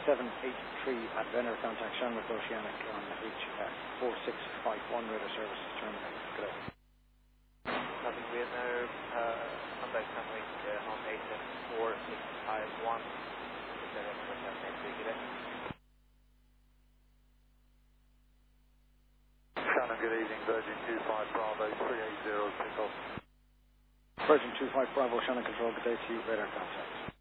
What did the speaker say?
783 at Venner, contact Shannon Oceanic on H4651, radar services terminated. Good day. Copy Venner, contact Shannon on H4651. Good day. Shannon, good evening, Virgin 25 Bravo 380, pick off. Virgin 25 Bravo, Shannon Control, good day to you, radar contact.